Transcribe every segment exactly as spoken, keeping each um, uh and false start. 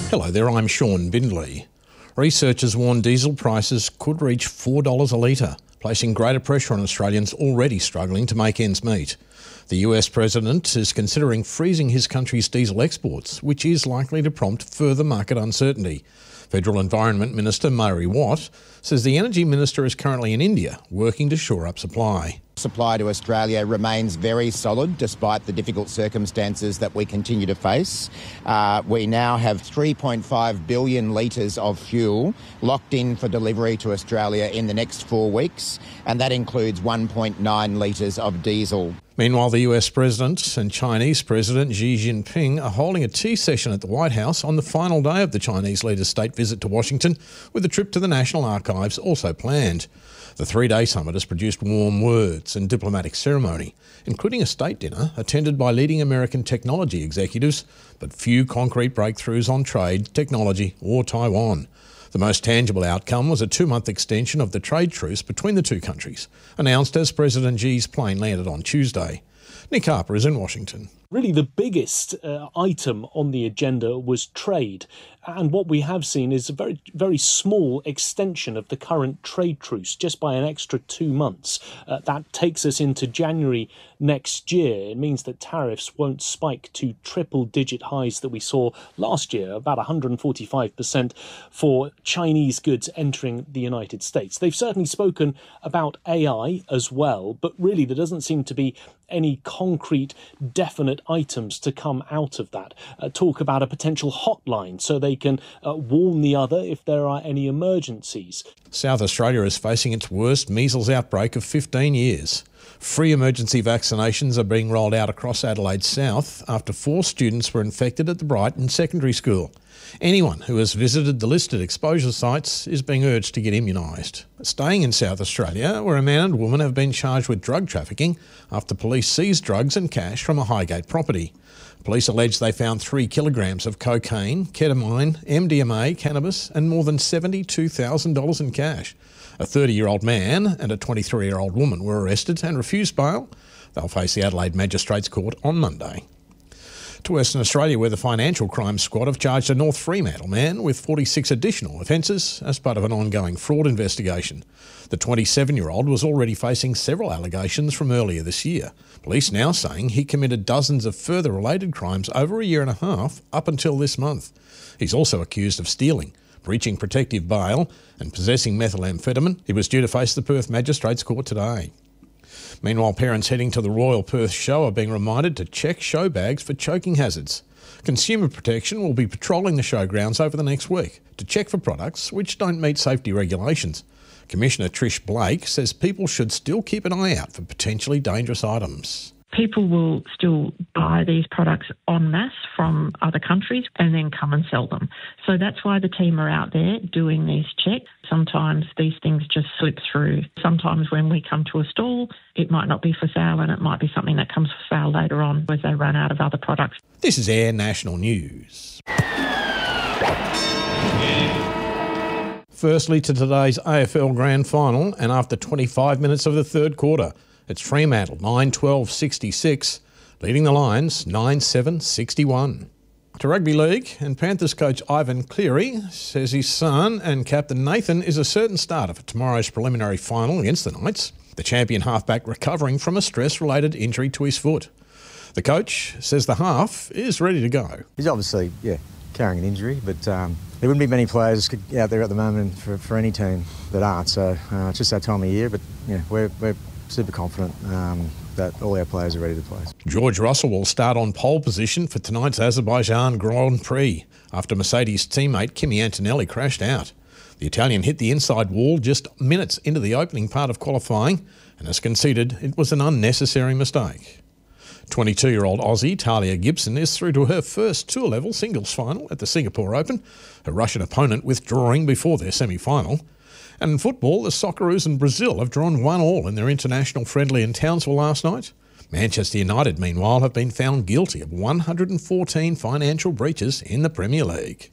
Hello there, I'm Sean Bindley. Researchers warn diesel prices could reach four dollars a litre, placing greater pressure on Australians already struggling to make ends meet. The U S president is considering freezing his country's diesel exports, which is likely to prompt further market uncertainty. Federal Environment Minister Murray Watt says the Energy Minister is currently in India working to shore up supply. Supply to Australia remains very solid despite the difficult circumstances that we continue to face. Uh, we now have three point five billion litres of fuel locked in for delivery to Australia in the next four weeks, and that includes one point nine litres of diesel. Meanwhile, the U S President and Chinese President Xi Jinping are holding a tea session at the White House on the final day of the Chinese leader's state visit to Washington, with a trip to the National Archives also planned. The three-day summit has produced warm words and diplomatic ceremony, including a state dinner attended by leading American technology executives, but few concrete breakthroughs on trade, technology or Taiwan. The most tangible outcome was a two-month extension of the trade truce between the two countries, announced as President Xi's plane landed on Tuesday. Nick Harper is in Washington. Really, the biggest uh, item on the agenda was trade. And what we have seen is a very, very small extension of the current trade truce, just by an extra two months. Uh, that takes us into January next year. It means that tariffs won't spike to triple-digit highs that we saw last year, about one hundred forty-five percent for Chinese goods entering the United States. They've certainly spoken about A I as well, but really there doesn't seem to be any concrete, definite items to come out of that. Uh, talk about a potential hotline so they can uh, warn the other if there are any emergencies. South Australia is facing its worst measles outbreak of fifteen years. Free emergency vaccinations are being rolled out across Adelaide South after four students were infected at the Brighton Secondary School. Anyone who has visited the listed exposure sites is being urged to get immunised. Staying in South Australia, where a man and woman have been charged with drug trafficking after police seized drugs and cash from a Highgate property. Police allege they found three kilograms of cocaine, ketamine, M D M A, cannabis and more than seventy-two thousand dollars in cash. A thirty-year-old man and a twenty-three-year-old woman were arrested and refused bail. They'll face the Adelaide Magistrates Court on Monday. To Western Australia, where the Financial Crimes Squad have charged a North Fremantle man with forty-six additional offences as part of an ongoing fraud investigation. The twenty-seven-year-old was already facing several allegations from earlier this year. Police now saying he committed dozens of further related crimes over a year and a half up until this month. He's also accused of stealing, breaching protective bail and possessing methamphetamine. He was due to face the Perth Magistrates Court today. Meanwhile, parents heading to the Royal Perth Show are being reminded to check show bags for choking hazards. Consumer Protection will be patrolling the showgrounds over the next week to check for products which don't meet safety regulations. Commissioner Trish Blake says people should still keep an eye out for potentially dangerous items. People will still buy these products en masse from other countries and then come and sell them. So that's why the team are out there doing these checks. Sometimes these things just slip through. Sometimes when we come to a stall, it might not be for sale and it might be something that comes for sale later on as they run out of other products. This is Air National News. Firstly to today's A F L Grand Final, and after twenty-five minutes of the third quarter, it's Fremantle nine twelve sixty-six, leading the Lions nine seven sixty-one. To Rugby League, and Panthers coach Ivan Cleary says his son and captain Nathan is a certain starter for tomorrow's preliminary final against the Knights, the champion halfback recovering from a stress-related injury to his foot. The coach says the half is ready to go. He's obviously, yeah, carrying an injury, but um, there wouldn't be many players out there at the moment for, for any team that aren't, so uh, it's just that time of year, but yeah, we're, we're super confident um, that all our players are ready to play. George Russell will start on pole position for tonight's Azerbaijan Grand Prix after Mercedes teammate Kimi Antonelli crashed out. The Italian hit the inside wall just minutes into the opening part of qualifying and has conceded it was an unnecessary mistake. twenty-two-year-old Aussie Talia Gibson is through to her first tour-level singles final at the Singapore Open, her Russian opponent withdrawing before their semi-final. And in football, the Socceroos and Brazil have drawn one all in their international friendly in Townsville last night. Manchester United, meanwhile, have been found guilty of one hundred fourteen financial breaches in the Premier League.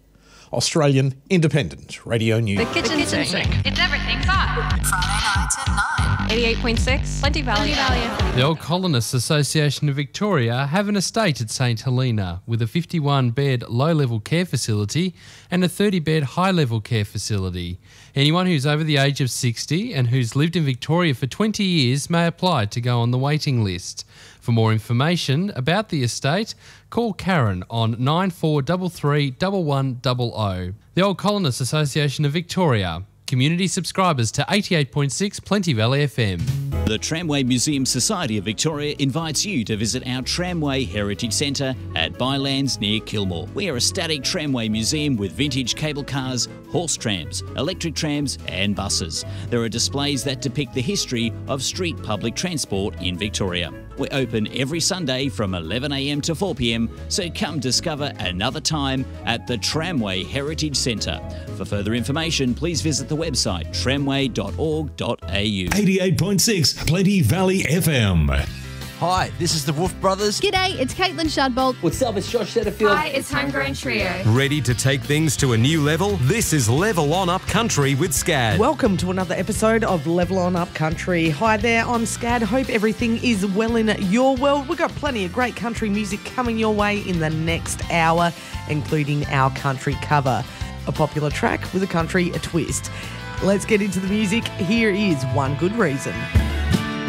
Australian Independent Radio News. The kitchen, the kitchen sink. sink. It's everything fun. Friday nights at nine. eighty-eight point six. Plenty Valley. Plenty Valley. The Old Colonists Association of Victoria have an estate at St Helena with a fifty-one bed low-level care facility and a thirty bed high-level care facility. Anyone who's over the age of sixty and who's lived in Victoria for twenty years may apply to go on the waiting list. For more information about the estate, call Karen on nine four three three, one one zero zero. The Old Colonists Association of Victoria. Community subscribers to eighty-eight point six Plenty Valley F M. The Tramway Museum Society of Victoria invites you to visit our Tramway Heritage Centre at Bylands near Kilmore. We are a static tramway museum with vintage cable cars, horse trams, electric trams and buses. There are displays that depict the history of street public transport in Victoria. We're open every Sunday from eleven a m to four p m, so come discover another time at the Tramway Heritage Centre. For further information, please visit the website tramway dot org dot a u. eighty-eight point six Plenty Valley F M. Hi, this is the Wolf Brothers. G'day, it's Caitlin Shadbolt. What's up, it's Josh Setterfield. Hi, it's Homegrown Trio. Ready to take things to a new level? This is Level On Up Country with Scad. Welcome to another episode of Level On Up Country. Hi there, I'm Scad. Hope everything is well in your world. We've got plenty of great country music coming your way in the next hour, including our country cover. A popular track with a country a twist. Let's get into the music. Here is One Good Reason.